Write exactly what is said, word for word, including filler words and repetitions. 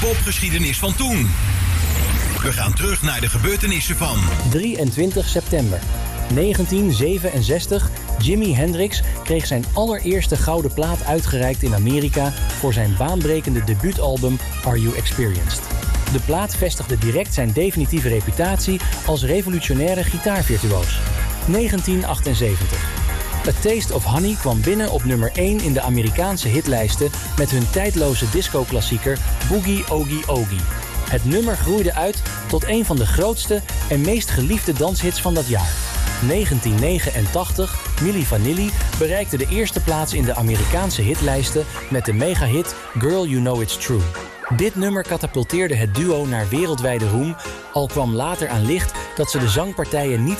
popgeschiedenis van toen. We gaan terug naar de gebeurtenissen van drieëntwintig september negentien zevenenzestig. Jimi Hendrix kreeg zijn allereerste gouden plaat uitgereikt in Amerika voor zijn baanbrekende debuutalbum Are You Experienced. De plaat vestigde direct zijn definitieve reputatie als revolutionaire gitaarvirtuoos. negentien achtenzeventig. A Taste of Honey kwam binnen op nummer één in de Amerikaanse hitlijsten met hun tijdloze disco-klassieker Boogie Oogie Oogie. Het nummer groeide uit tot een van de grootste en meest geliefde danshits van dat jaar. negentien negenentachtig. Milli Vanilli bereikte de eerste plaats in de Amerikaanse hitlijsten met de megahit Girl You Know It's True. Dit nummer katapulteerde het duo naar wereldwijde roem, al kwam later aan licht dat ze de zangpartijen niet